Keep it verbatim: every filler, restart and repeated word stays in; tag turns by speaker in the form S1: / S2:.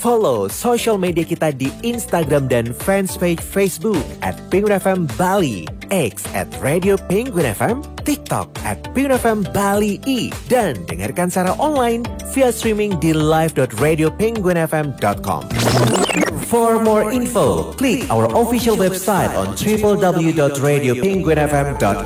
S1: Follow social media kita di Instagram dan fanspage Facebook at Penguin F M Bali, X at Radio Penguin F M, TikTok at Penguin F M Bali I, dan dengarkan secara online via streaming di live dot radio penguin f m dot com. For more info, click our official website on w w w dot radio penguin f m dot com.